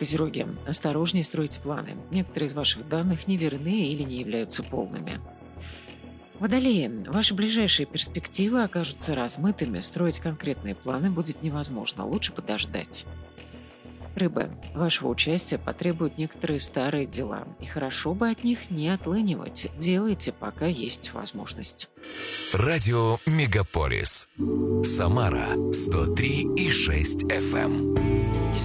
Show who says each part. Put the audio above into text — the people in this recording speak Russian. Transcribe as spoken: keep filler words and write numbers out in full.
Speaker 1: Козероги, осторожнее стройте планы. Некоторые из ваших данных неверны или не являются полными. Водолеи, ваши ближайшие перспективы окажутся размытыми, строить конкретные планы будет невозможно, лучше подождать. Рыбы, вашего участия потребуют некоторые старые дела, и хорошо бы от них не отлынивать, делайте, пока есть возможность.
Speaker 2: Радио Мегаполис. Самара сто три и шесть эф эм.